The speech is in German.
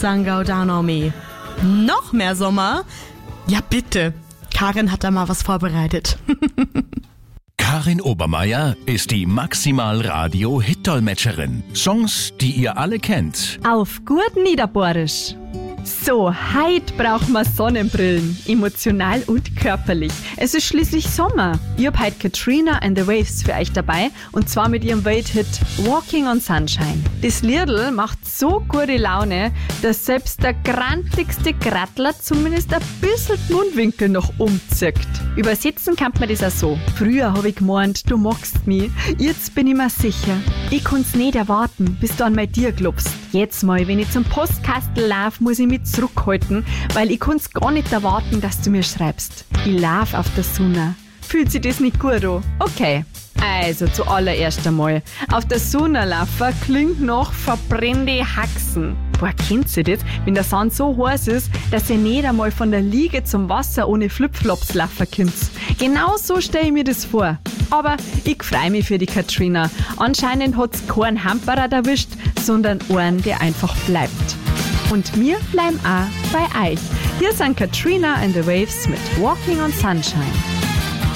Sun Go Down on Me. Noch mehr Sommer? Ja bitte. Karin hat da mal was vorbereitet. Karin Obermeier ist die Maximal-Radio-Hit-Dolmetscherin. Songs, die ihr alle kennt. Auf gut Niederbohrisch. So, heute brauchen wir Sonnenbrillen, emotional und körperlich. Es ist schließlich Sommer. Ich hab heute Katrina and the Waves für euch dabei und zwar mit ihrem Welthit Walking on Sunshine. Das Liedl macht so gute Laune, dass selbst der grantigste Grattler zumindest ein bisschen die Mundwinkel noch umzieht. Übersetzen kann man das auch so. Früher hab ich gemeint, du magst mich. Jetzt bin ich mir sicher. Ich kann's nicht erwarten, bis du an mein Dir klopfst. Jetzt mal, wenn ich zum Postkastel lauf, muss ich mich zurückhalten, weil ich kann's gar nicht erwarten, dass du mir schreibst. Ich lauf auf der Sonne. Fühlt sich das nicht gut an? Okay. Also zuallererst einmal. Auf der Sonne laufen klingt nach verbrennende Haxen. Boah, kennt ihr das? Wenn der Sand so heiß ist, dass ihr nicht einmal von der Liege zum Wasser ohne Flipflops laufen könnt. Genau so stelle ich mir das vor. Aber ich freue mich für die Katrina. Anscheinend hat's keinen Hamperer erwischt, sondern einen, der einfach bleibt. Und wir bleiben auch bei euch. Hier sind Katrina and the Waves mit Walking on Sunshine.